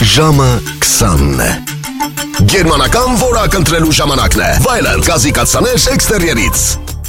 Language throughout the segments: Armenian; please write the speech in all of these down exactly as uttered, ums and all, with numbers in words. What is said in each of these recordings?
Ժամը քսանն է։ Գերմանական որակ ընտրելու ժամանակն է։ Վայելել գազի կաթսաներ էքստերիերից։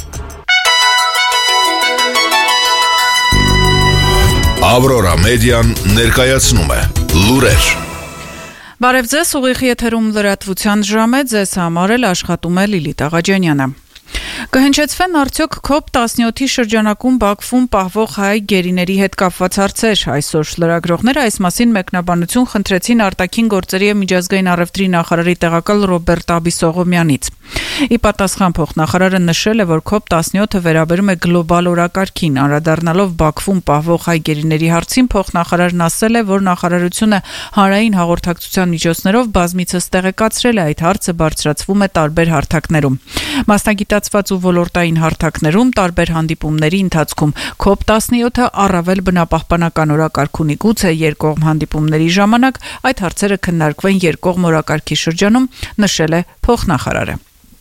Ավրորա մեդիան ներկայացնում է լուրեր։ Բարև ձեզ, ուղիղ եթերում լրատվության ժամ է, ձեզ համար էլ աշխատում է Լիլիթ Աղաջանյանը։ Կհնչեցվեն արդյոք քոփ տասնյոթի շրջանակում Բաքվում պահվող հայ գերիների հետ կապված հարցեր։ Այսօր լրագրողները այս մասին մեկնաբանություն խնդրեցին արտաքին գործերի և միջազգային առևտրի նախարարի տեղակալ Ռոբերտ Աբիսողոմյանից։ Ի պատասխան փոխնախարարը նշել է, որ քոփ տասնյոթը վերաբերում է գլոբալ օրակարգին։ Անդրադառնալով Բաքվում պահվող հայ գերիների հարցին, փոխնախարարն ասել է, որ նախարարությունը հանրային հաղորդակցության միջոցներով բազմիցս տեղեկացրել է այդ հարցը բարձրացվում է տարբեր հարթակներում։ Մասնագիտացված ու ոլորտային հարթակներում տարբեր հանդիպումների ընթացքում քոփ տասնյոթը առավել բնապահպանական օրակարգ ունի, գուցե երկկողմ հանդիպումների ժամանակ այդ հարցերը քննարկվեն երկկողմ օրակարգի շրջանում, նշել է փոխնախարարը։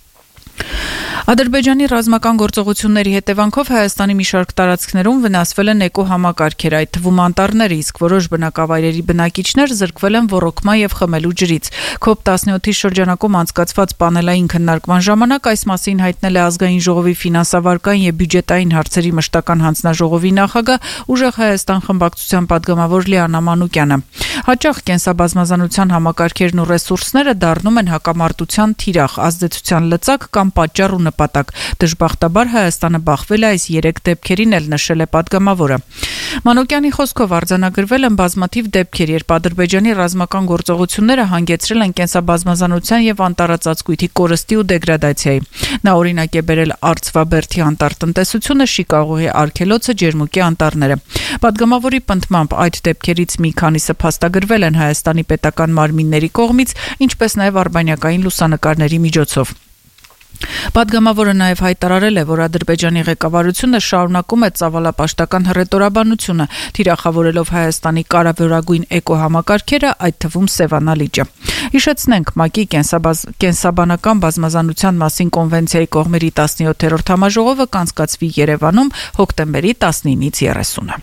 Ադրբեջանի ռազմական գործողությունների հետևանքով Հայաստանի մի շարք տարածքներում վնասվել են էկոհամակարգեր, այդ թվում անտառները, իսկ որոշ բնակավայրերի բնակիչներ զրկվել են ոռոգման եւ խմելու ջրից։ քոփ տասնյոթի շրջանակում անցկացված պանելային քննարկման ժամանակ այս մասին հայտնել է Ազգային ժողովի ֆինանսավարական եւ բյուջետային հարցերի մշտական հանձնաժողովի նախագահ Ուժեղ Հայաստան խմբակցության պատգամավոր Լիանա Մանուկյանը։ Հաճախ կենսաբազմազանության համակարգերն ու ռեսուրսները դառնում են հակամարտության թիրախ, ազդեցության լծակ կամ պատճառ ու նպատակ։ Դժբախտաբար Հայաստանը բախվել է այս երեք դեպքերին, էլ նշել է պատգամավորը։ Մանուկյանի խոսքով արձանագրվել են բազմաթիվ դեպքեր, երբ Ադրբեջանի ռազմական գործողությունները հանգեցրել են կենսաբազմազանության եւ անտառածածկույթի կորստի ու դեգրադացիայի։ Նա օրինակ է բերել Արցվաբերդի անտառտնտեսությունը, Շիկաղուի արգելոցը, Ջերմուկի անտառները։ Պատգամավորի պնդմամբ այդ դեպքերից մի քանիսը փաստագրվել են Հայաստանի պետական մարմինների կողմից, ինչպես նաեւ արբանյակային լուսանկարների միջոցով։ Պատգամավորը նաև հայտարարել է, որ Ադրբեջանի ղեկավարությունը շարունակում է ծավալապաշտական հռետորաբանությունը, թիրախավորելով Հայաստանի կարևորագույն էկոհամակարգերը, այդ թվում Սևանա լիճը։ Հիշեցնենք, ՄԱԿ-ի կենսաբազ... կենսաբանական բազմազանության մասին կոնվենցիայի կողմերի տասնյոթերորդ համաժողովը կանցկացվի Երևանում հոկտեմբերի տասնինից երեսունը։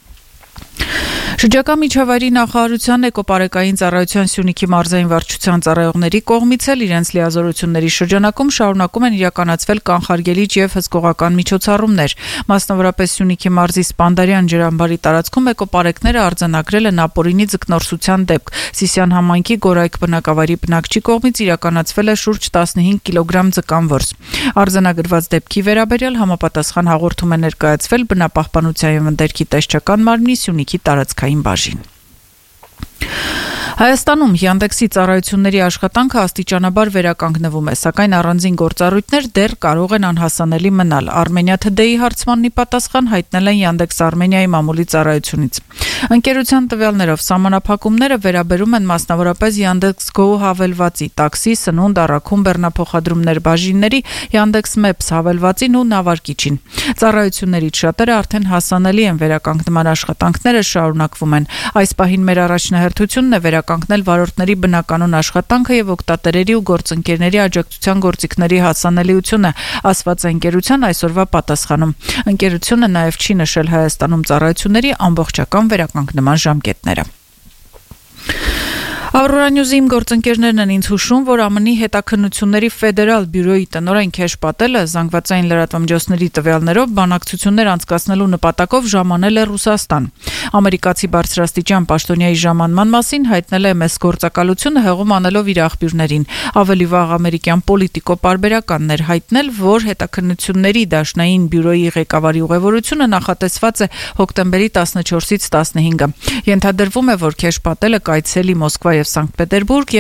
Շրջակա միջավայրի նախարարության էկոպարեկային ծառայության Սյունիքի մարզային վարչության ծառայողների կողմից էլ իրենց լիազորությունների շրջանակում շարունակում են իրականացվել կանխարգելիչ եւ հսկողական միջոցառումներ։ Մասնավորապես Սյունիքի մարզի Սպանդարյան ջրամբարի տարածքում էկոպարեկները արձանագրել են ապօրինի ձկնորսության դեպք։ Սիսյան համայնքի Գորայք բնակավայրի բնակչի կողմից իրականացվել է շուրջ տասնհինգ կիլոգրամ ձկան որս։ Արձանագրված դեպքի վերաբերյալ համապատասխան հաղորդում է ներկայացվել բնապահպանության եւ ընդերքի տեսչական մարմնի Սյունիքի տարածքային բաժին։ Հայաստանում Յանդեքսի ծառայությունների աշխատանքը աստիճանաբար վերականգնվում է, սակայն առանձին գործառույթներ դեռ կարող են անհասանելի մնալ։ Armenia Today-ի հարցմանն ի պատասխան հայտնել են Յանդեքս Արմենիայի մամուլի ծառայությունից։ Ընկերության տվյալներով սահմանափակումները վերաբերում են մասնավորապես Yandex Go հավելվածի, տաքսի, սնունդ, առաքում բեռնափոխադրումներ բաժինների, Yandex Maps հավելվածին ու նավարկիչին։ Ծառայություններից շատերը արդեն հասանելի են, վերականգնման աշխատանքները շարունակվում են։ Այս պահին մեր առաջնահերթությունն է վերականգնել վարորդների բնականոն աշխատանքը եւ օգտատերերի ու գործընկերների աջակցության գործիքների հասանելիությունը, ասված է ընկերության այսօրվա պատասխանում։ Ընկերությունը նաեւ չի նշել Հայաստանում ծառայությունների ամբողջական վերականգնման ժամկետները։ Aurora News-ի իմ գործընկերներն են ինձ հուշում, որ ԱՄՆ-ի հետաքննությունների ֆեդերալ բյուրոյի տնօրեն Քեշ Պատելը զանգվածային լրատվամիջոցների տվյալներով բանակցություններ անցկացնելու նպատակով ժամանել է Ռուսաստան։ Ամերիկացի բարձրաստիճան պաշտոնյայի ժամանման մասին հայտնել է մեծ գործակալությունը հեղում անելով իր աղբյուրներին։ Ավելի վաղ ամերիկյան պոլիտիկո պարբերականն էր հայտնել, որ հետաքննությունների դաշնային բյուրոյի ղեկավարի ուղևորությունը նախատեսված է հոկտեմբերի տասնչորսից տասնհինգը։ Ենթադրվում է, որ Քեշ Պատելը կայցելի Մոսկվա եւ Սանկտ Պետերբուրգ